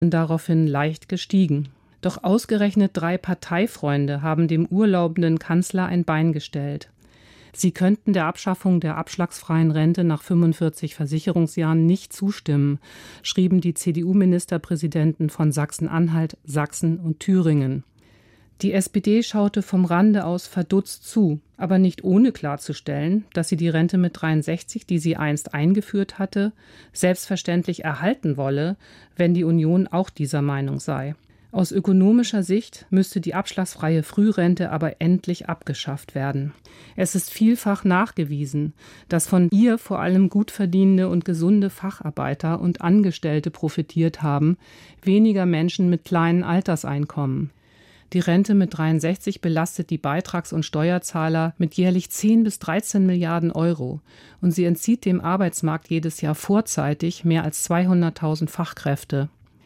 sind daraufhin leicht gestiegen. Doch ausgerechnet 3 Parteifreunde haben dem urlaubenden Kanzler ein Bein gestellt. Sie könnten der Abschaffung der abschlagsfreien Rente nach 45 Versicherungsjahren nicht zustimmen, schrieben die CDU-Ministerpräsidenten von Sachsen-Anhalt, Sachsen und Thüringen. Die SPD schaute vom Rande aus verdutzt zu, aber nicht ohne klarzustellen, dass sie die Rente mit 63, die sie einst eingeführt hatte, selbstverständlich erhalten wolle, wenn die Union auch dieser Meinung sei. Aus ökonomischer Sicht müsste die abschlagsfreie Frührente aber endlich abgeschafft werden. Es ist vielfach nachgewiesen, dass von ihr vor allem gut verdienende und gesunde Facharbeiter und Angestellte profitiert haben, weniger Menschen mit kleinen Alterseinkommen. Die Rente mit 63 belastet die Beitrags- und Steuerzahler mit jährlich 10 bis 13 Milliarden Euro und sie entzieht dem Arbeitsmarkt jedes Jahr vorzeitig mehr als 200.000 Fachkräfte.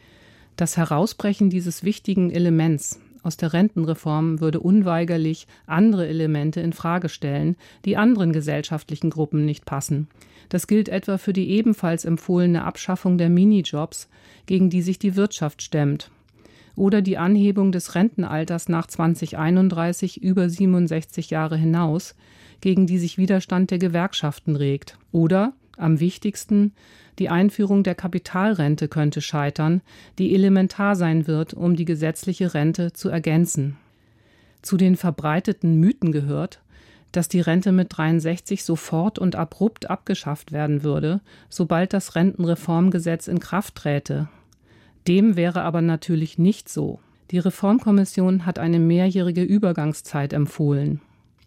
Das Herausbrechen dieses wichtigen Elements aus der Rentenreform würde unweigerlich andere Elemente in Frage stellen, die anderen gesellschaftlichen Gruppen nicht passen. Das gilt etwa für die ebenfalls empfohlene Abschaffung der Minijobs, gegen die sich die Wirtschaft stemmt. Oder die Anhebung des Rentenalters nach 2031 über 67 Jahre hinaus, gegen die sich Widerstand der Gewerkschaften regt. Oder, am wichtigsten, die Einführung der Kapitalrente könnte scheitern, die elementar sein wird, um die gesetzliche Rente zu ergänzen. Zu den verbreiteten Mythen gehört, dass die Rente mit 63 sofort und abrupt abgeschafft werden würde, sobald das Rentenreformgesetz in Kraft träte. Dem wäre aber natürlich nicht so. Die Reformkommission hat eine mehrjährige Übergangszeit empfohlen.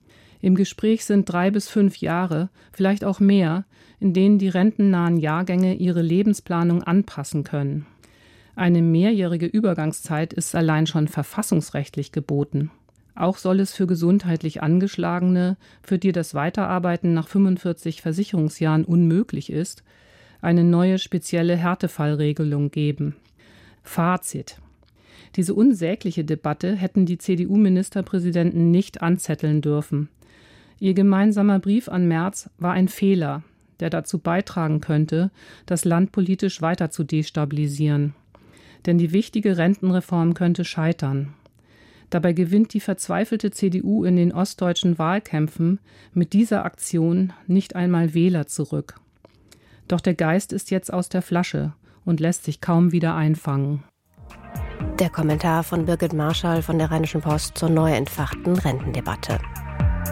Im Gespräch sind 3 bis 5 Jahre, vielleicht auch mehr, in denen die rentennahen Jahrgänge ihre Lebensplanung anpassen können. Eine mehrjährige Übergangszeit ist allein schon verfassungsrechtlich geboten. Auch soll es für gesundheitlich Angeschlagene, für die das Weiterarbeiten nach 45 Versicherungsjahren unmöglich ist, eine neue spezielle Härtefallregelung geben. Fazit: Diese unsägliche Debatte hätten die CDU-Ministerpräsidenten nicht anzetteln dürfen. Ihr gemeinsamer Brief an Merz war ein Fehler, der dazu beitragen könnte, das Land politisch weiter zu destabilisieren. Denn die wichtige Rentenreform könnte scheitern. Dabei gewinnt die verzweifelte CDU in den ostdeutschen Wahlkämpfen mit dieser Aktion nicht einmal Wähler zurück. Doch der Geist ist jetzt aus der Flasche und lässt sich kaum wieder einfangen. Der Kommentar von Birgit Marschall von der Rheinischen Post zur neu entfachten Rentendebatte.